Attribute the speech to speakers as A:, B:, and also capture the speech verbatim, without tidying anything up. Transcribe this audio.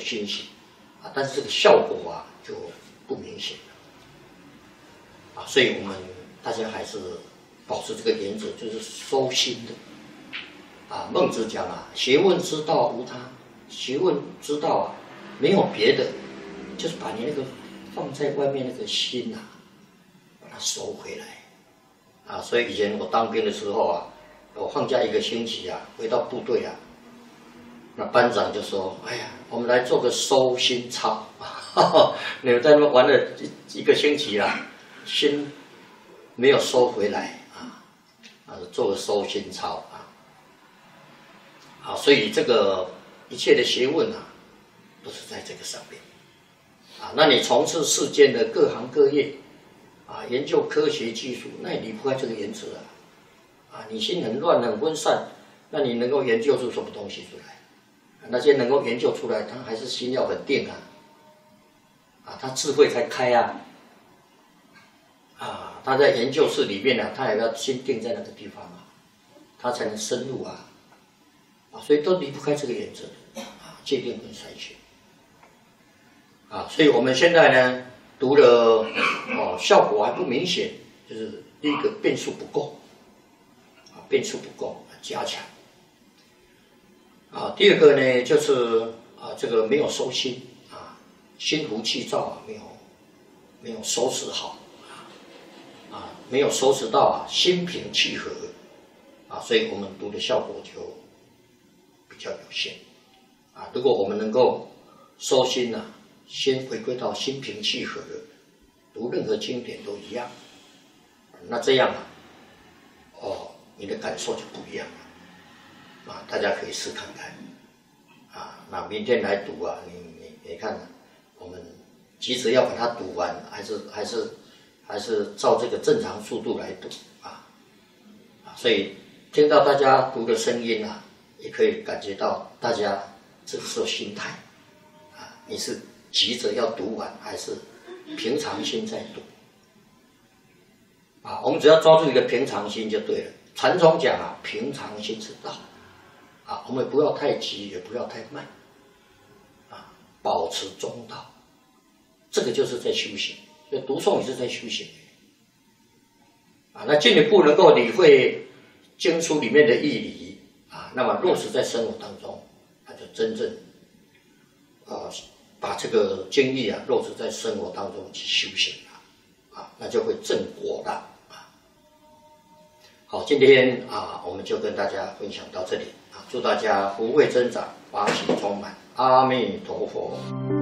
A: 心性啊，但是这个效果啊就不明显了啊，所以我们大家还是保持这个原则，就是收心的啊。孟子讲啊，学问之道无他，学问之道啊，没有别的，就是把你那个放在外面那个心啊，把它收回来啊。所以以前我当兵的时候啊，我放假一个星期啊，回到部队啊。那班长就说：“哎呀，我们来做个收心操，你们在那玩了一一个星期啦，心没有收回来啊，啊，做个收心操啊，啊，所以这个一切的学问啊，都是在这个上面啊。那你从事世间的各行各业啊，研究科学技术，那也离不开这个原则啊。啊，你心很乱很分散，那你能够研究出什么东西出来？”那些能够研究出来，他还是心要很定啊，啊，他智慧才开啊，啊，他在研究室里面呢、啊，他也要心定在那个地方啊，他才能深入啊，啊，所以都离不开这个原则啊，界定跟筛选啊，所以我们现在呢读了哦，效果还不明显，就是第一个变数不够啊，变数不够，加强。啊，第二个呢，就是啊，这个没有收心啊，心浮气躁啊，没有没有收拾好啊，啊，没有收拾到啊，心平气和啊，所以我们读的效果就比较有限啊。如果我们能够收心啊，先回归到心平气和，读任何经典都一样，那这样啊，哦，你的感受就不一样了。啊，大家可以试看看，啊，那明天来读啊，你你你看，我们急着要把它读完，还是还是还是照这个正常速度来读啊，啊，所以听到大家读的声音啊，也可以感觉到大家这个时候心态，啊，你是急着要读完，还是平常心在读？啊，我们只要抓住一个平常心就对了。禅宗讲啊，平常心是道。啊，我们不要太急，也不要太慢，啊，保持中道，这个就是在修行。所以读诵也是在修行。啊，那进一步能够理会经书里面的义理啊，那么落实在生活当中，那就真正啊把这个经义啊落实在生活当中去修行了，啊，那就会正果了。啊，好，今天啊我们就跟大家分享到这里。祝大家福慧增长，法喜充满，阿弥陀佛。